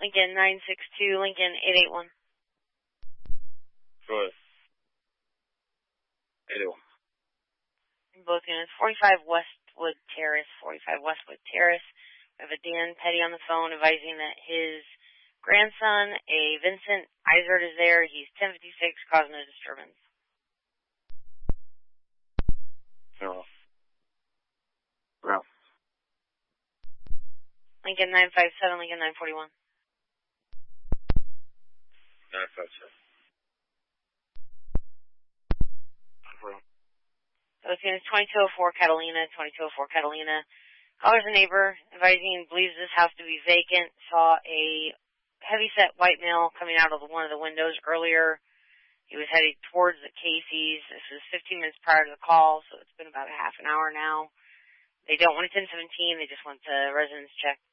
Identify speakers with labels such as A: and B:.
A: Lincoln 962, Lincoln 881.
B: Go ahead. 881.
A: Both units, 45 Westwood Terrace, 45 Westwood Terrace. We have a Dan Petty on the phone advising that his grandson, a Vincent Eisert, is there. He's 1056, causing a disturbance.
B: No. Well.
A: Lincoln 957, Lincoln 941.
B: 957.
A: Those units, 2204 Catalina, 2204 Catalina. Callers a neighbor advising believes this house to be vacant. Saw a heavy-set white male coming out of one of the windows earlier. He was headed towards the Casey's. This was 15 minutes prior to the call, so it's been about a half an hour now. They don't want a 1017. They just want the residence checked.